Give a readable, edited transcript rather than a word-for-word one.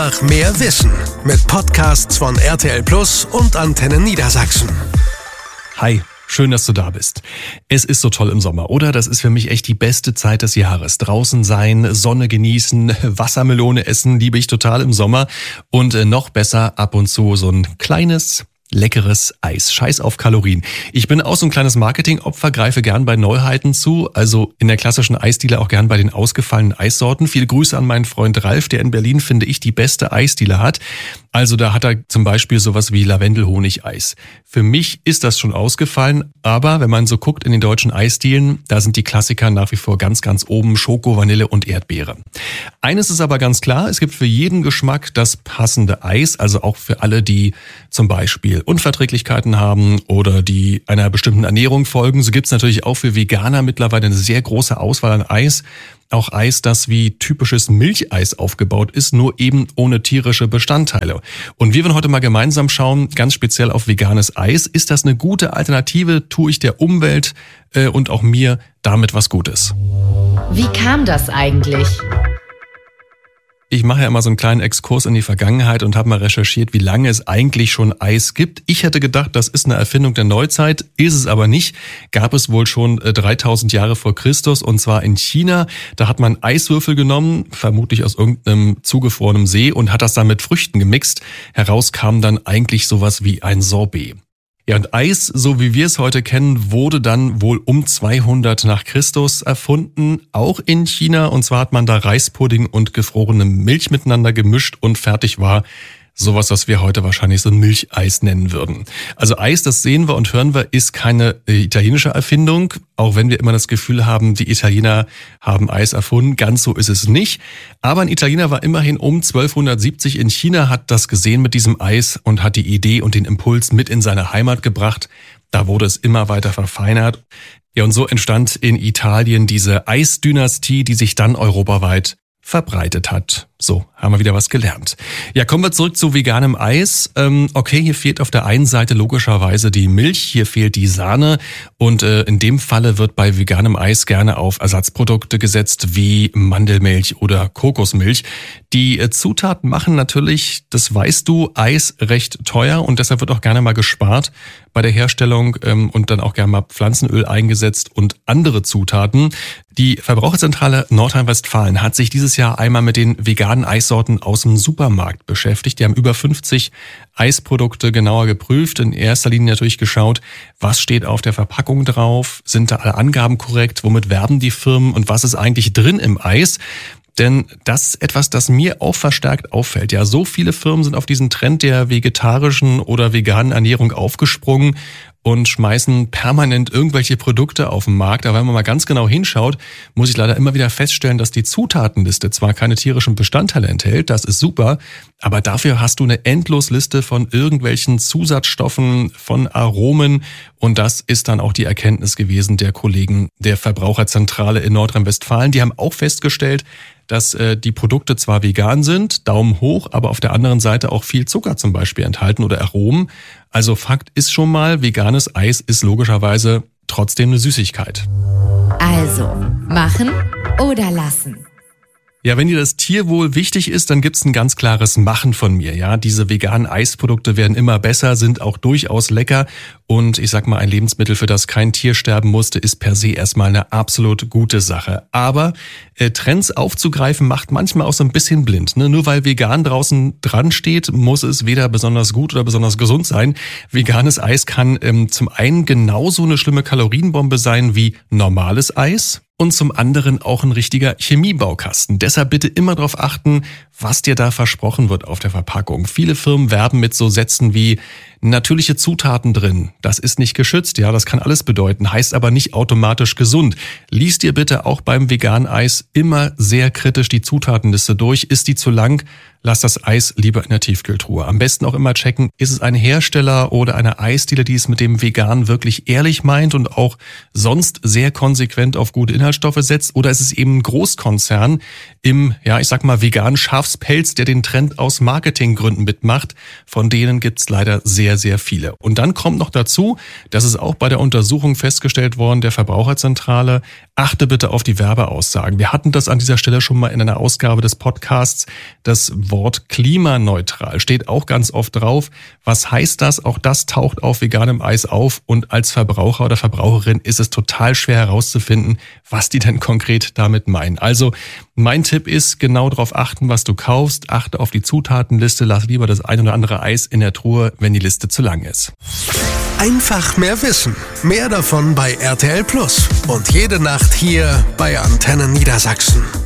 Nach mehr Wissen mit Podcasts von RTL Plus und Antenne Niedersachsen. Hi, schön, dass du da bist. Es ist so toll im Sommer, oder? Das ist für mich echt die beste Zeit des Jahres. Draußen sein, Sonne genießen, Wassermelone essen, liebe ich total im Sommer. Und noch besser ab und zu so ein kleines, leckeres Eis. Scheiß auf Kalorien. Ich bin auch so ein kleines Marketingopfer, greife gern bei Neuheiten zu, also in der klassischen Eisdiele auch gern bei den ausgefallenen Eissorten. Viele Grüße an meinen Freund Ralf, der in Berlin, finde ich, die beste Eisdiele hat. Also da hat er zum Beispiel sowas wie Lavendel-Honig-Eis. Für mich ist das schon ausgefallen, aber wenn man so guckt in den deutschen Eisdielen, da sind die Klassiker nach wie vor ganz, ganz oben: Schoko, Vanille und Erdbeere. Eines ist aber ganz klar, es gibt für jeden Geschmack das passende Eis, also auch für alle, die zum Beispiel Unverträglichkeiten haben oder die einer bestimmten Ernährung folgen. So gibt es natürlich auch für Veganer mittlerweile eine sehr große Auswahl an Eis. Auch Eis, das wie typisches Milcheis aufgebaut ist, nur eben ohne tierische Bestandteile. Und wir werden heute mal gemeinsam schauen, ganz speziell auf veganes Eis. Ist das eine gute Alternative? Tue ich der Umwelt und auch mir damit was Gutes? Wie kam das eigentlich? Ich mache ja immer so einen kleinen Exkurs in die Vergangenheit und habe mal recherchiert, wie lange es eigentlich schon Eis gibt. Ich hätte gedacht, das ist eine Erfindung der Neuzeit, ist es aber nicht. Gab es wohl schon 3000 Jahre vor Christus, und zwar in China. Da hat man Eiswürfel genommen, vermutlich aus irgendeinem zugefrorenen See, und hat das dann mit Früchten gemixt. Heraus kam dann eigentlich sowas wie ein Sorbet. Ja, und Eis, so wie wir es heute kennen, wurde dann wohl um 200 nach Christus erfunden, auch in China. Und zwar hat man da Reispudding und gefrorene Milch miteinander gemischt und fertig war sowas, was wir heute wahrscheinlich so ein Milcheis nennen würden. Also Eis, das sehen wir und hören wir, ist keine italienische Erfindung, auch wenn wir immer das Gefühl haben, die Italiener haben Eis erfunden. Ganz so ist es nicht. Aber ein Italiener war immerhin um 1270 in China, hat das gesehen mit diesem Eis und hat die Idee und den Impuls mit in seine Heimat gebracht. Da wurde es immer weiter verfeinert. Ja, und so entstand in Italien diese Eisdynastie, die sich dann europaweit verbreitet hat. So, haben wir wieder was gelernt. Ja, kommen wir zurück zu veganem Eis. Okay, hier fehlt auf der einen Seite logischerweise die Milch, hier fehlt die Sahne, und in dem Falle wird bei veganem Eis gerne auf Ersatzprodukte gesetzt wie Mandelmilch oder Kokosmilch. Die Zutaten machen natürlich, das weißt du, Eis recht teuer, und deshalb wird auch gerne mal gespart bei der Herstellung und dann auch gerne mal Pflanzenöl eingesetzt und andere Zutaten. Die Verbraucherzentrale Nordrhein-Westfalen hat sich dieses Jahr einmal mit den veganen Eissorten aus dem Supermarkt beschäftigt. Die haben über 50 Eisprodukte genauer geprüft. In erster Linie natürlich geschaut, was steht auf der Verpackung drauf, sind da alle Angaben korrekt, womit werben die Firmen und was ist eigentlich drin im Eis. Denn das ist etwas, das mir auch verstärkt auffällt. Ja, so viele Firmen sind auf diesen Trend der vegetarischen oder veganen Ernährung aufgesprungen und schmeißen permanent irgendwelche Produkte auf den Markt. Aber wenn man mal ganz genau hinschaut, muss ich leider immer wieder feststellen, dass die Zutatenliste zwar keine tierischen Bestandteile enthält, das ist super, aber dafür hast du eine Endlosliste von irgendwelchen Zusatzstoffen, von Aromen, und das ist dann auch die Erkenntnis gewesen der Kollegen der Verbraucherzentrale in Nordrhein-Westfalen. Die haben auch festgestellt, dass die Produkte zwar vegan sind, Daumen hoch, aber auf der anderen Seite auch viel Zucker zum Beispiel enthalten oder Aromen. Also Fakt ist schon mal, veganes Eis ist logischerweise trotzdem eine Süßigkeit. Also, machen oder lassen? Ja, wenn dir das Tierwohl wichtig ist, dann gibt's ein ganz klares Machen von mir. Ja, diese veganen Eisprodukte werden immer besser, sind auch durchaus lecker. Und ich sag mal, ein Lebensmittel, für das kein Tier sterben musste, ist per se erstmal eine absolut gute Sache. Aber Trends aufzugreifen macht manchmal auch so ein bisschen blind. Ne? Nur weil vegan draußen dran steht, muss es weder besonders gut oder besonders gesund sein. Veganes Eis kann zum einen genauso eine schlimme Kalorienbombe sein wie normales Eis. Und zum anderen auch ein richtiger Chemiebaukasten. Deshalb bitte immer darauf achten, was dir da versprochen wird auf der Verpackung. Viele Firmen werben mit so Sätzen wie natürliche Zutaten drin. Das ist nicht geschützt, ja, das kann alles bedeuten, heißt aber nicht automatisch gesund. Lies dir bitte auch beim veganen Eis immer sehr kritisch die Zutatenliste durch. Ist die zu lang? Lass das Eis lieber in der Tiefkühltruhe. Am besten auch immer checken, ist es ein Hersteller oder eine Eisdiele, die es mit dem Vegan wirklich ehrlich meint und auch sonst sehr konsequent auf gute Inhaltsstoffe setzt, oder ist es eben ein Großkonzern im, ja, ich sag mal, veganen Schafs Schafspelz, der den Trend aus Marketinggründen mitmacht. Von denen gibt's leider sehr, sehr viele. Und dann kommt noch dazu, das ist auch bei der Untersuchung festgestellt worden, der Verbraucherzentrale, achte bitte auf die Werbeaussagen. Wir hatten das an dieser Stelle schon mal in einer Ausgabe des Podcasts. Das Wort klimaneutral steht auch ganz oft drauf. Was heißt das? Auch das taucht auf veganem Eis auf. Und als Verbraucher oder Verbraucherin ist es total schwer herauszufinden, was die denn konkret damit meinen. Also mein Tipp ist, genau darauf achten, was du kaufst. Achte auf die Zutatenliste. Lass lieber das ein oder andere Eis in der Truhe, wenn die Liste zu lang ist. Einfach mehr Wissen. Mehr davon bei RTL Plus. Und jede Nacht hier bei Antenne Niedersachsen.